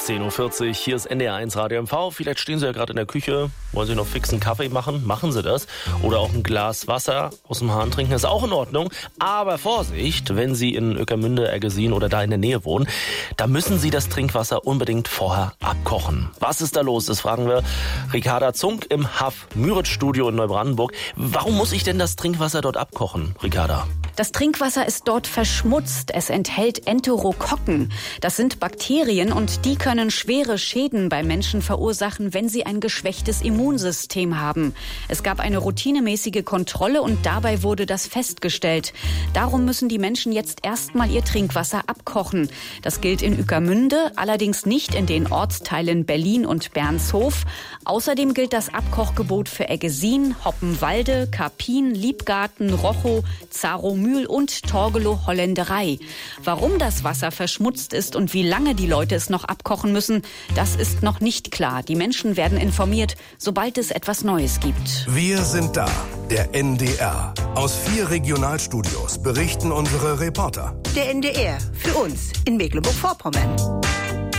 10.40 Uhr, hier ist NDR1 Radio MV. Vielleicht stehen Sie ja gerade in der Küche, wollen Sie noch fix einen Kaffee machen? Machen Sie das. Oder auch ein Glas Wasser aus dem Hahn trinken, ist auch in Ordnung. Aber Vorsicht, wenn Sie in Ueckermünde, Ergesien oder da in der Nähe wohnen, da müssen Sie das Trinkwasser unbedingt vorher abkochen. Was ist da los? Das fragen wir Ricarda Zunk im HAF-Müritz-Studio in Neubrandenburg. Warum muss ich denn das Trinkwasser dort abkochen, Ricarda? Das Trinkwasser ist dort verschmutzt. Es enthält Enterokokken. Das sind Bakterien und die können schwere Schäden bei Menschen verursachen, wenn sie ein geschwächtes Immunsystem haben. Es gab eine routinemäßige Kontrolle und dabei wurde das festgestellt. Darum müssen die Menschen jetzt erstmal ihr Trinkwasser abkochen. Das gilt in Ueckermünde, allerdings nicht in den Ortsteilen Berlin und Bernshof. Außerdem gilt das Abkochgebot für Ergesien, Hoppenwalde, Karpin, Liebgarten, Rochow, Zaromühl und Torgelow Holländerei. Warum das Wasser verschmutzt ist und wie lange die Leute es noch abkochen müssen, das ist noch nicht klar. Die Menschen werden informiert, sobald es etwas Neues gibt. Wir sind da, der NDR. Aus 4 Regionalstudios berichten unsere Reporter. Der NDR, für uns in Mecklenburg-Vorpommern.